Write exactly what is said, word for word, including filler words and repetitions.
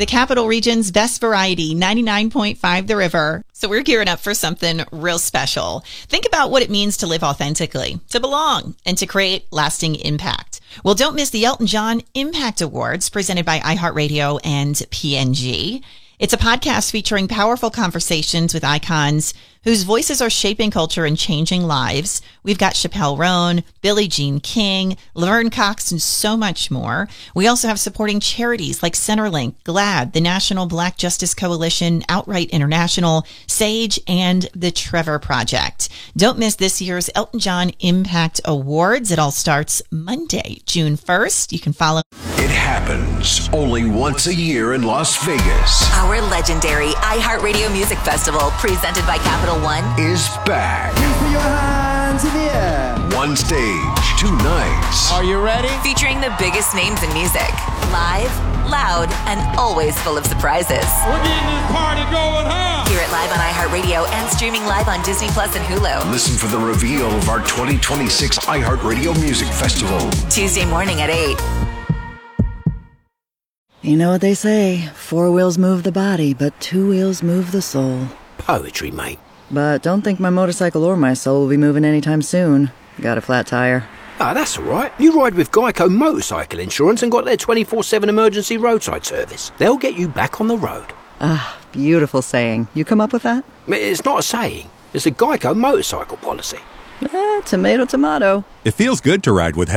the Capital Region's best variety, ninety-nine point five The River. So we're gearing up for something real special. Think about what it means to live authentically, to belong, and to create lasting impact. Well, don't miss the Elton John Impact Awards presented by iHeartRadio and P N G. It's a podcast featuring powerful conversations with icons whose voices are shaping culture and changing lives. We've got Chappelle Roan, Billie Jean King, Laverne Cox, and so much more. We also have supporting charities like Centerlink, GLAAD, the National Black Justice Coalition, Outright International, SAGE, and the Trevor Project. Don't miss this year's Elton John Impact Awards. It all starts Monday, June first. You can follow. It happens only once a year in Las Vegas. Our legendary iHeartRadio Music Festival, presented by Capital One, is back. Put your hands in the air. One stage, two nights. Are you ready? featuring the biggest names in music. Live, loud, and always full of surprises. We're getting this party going, huh? Hear it live on iHeartRadio and streaming live on Disney Plus and Hulu. Listen for the reveal of our twenty twenty-six iHeartRadio Music Festival. Tuesday morning at eight. You know what they say, four wheels move the body, but two wheels move the soul. Poetry, mate. But don't think my motorcycle or my soul will be moving anytime soon. Got a flat tire. Ah, that's all right. You ride with Geico Motorcycle Insurance and got their twenty-four seven emergency roadside service. They'll get you back on the road. Ah, beautiful saying. You come up with that? It's not a saying. It's a Geico motorcycle policy. Eh, tomato, tomato. It feels good to ride with